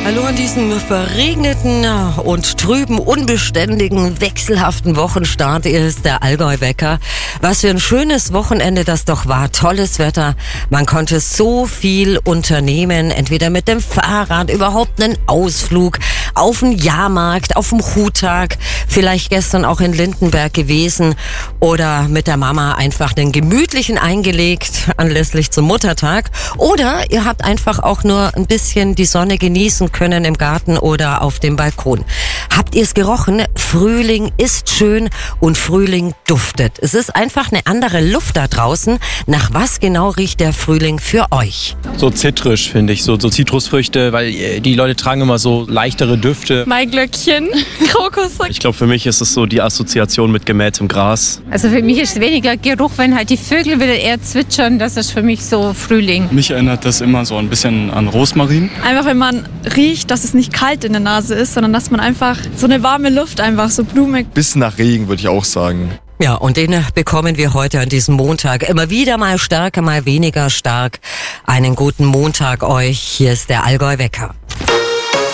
Hallo an diesem verregneten und trüben, unbeständigen, wechselhaften Wochenstart. Hier ist der Allgäu-Wecker. Was für ein schönes Wochenende das doch war. Tolles Wetter. Man konnte so viel unternehmen. Entweder mit dem Fahrrad, überhaupt einen Ausflug, auf den Jahrmarkt, auf dem Huttag, vielleicht gestern auch in Lindenberg gewesen oder mit der Mama einfach einen gemütlichen eingelegt anlässlich zum Muttertag. Oder ihr habt einfach auch nur ein bisschen die Sonne genießen können im Garten oder auf dem Balkon. Habt ihr es gerochen? Frühling ist schön und Frühling duftet. Es ist einfach eine andere Luft da draußen. Nach was genau riecht der Frühling für euch? So zitrisch, finde ich, so Zitrusfrüchte, weil die Leute tragen immer so leichtere Düfte. Maiglöckchen, Krokus. Ich glaube, für mich ist es so die Assoziation mit gemähtem Gras. Also für mich ist weniger Geruch, wenn halt die Vögel wieder eher zwitschern, das ist für mich so Frühling. Mich erinnert das immer so ein bisschen an Rosmarin. Einfach wenn man riecht, dass es nicht kalt in der Nase ist, sondern dass man einfach so eine warme Luft, einfach so blumig. Bisschen nach Regen, würde ich auch sagen. Ja, und den bekommen wir heute an diesem Montag. Immer wieder mal stärker, mal weniger stark. Einen guten Montag euch. Hier ist der Allgäu-Wecker.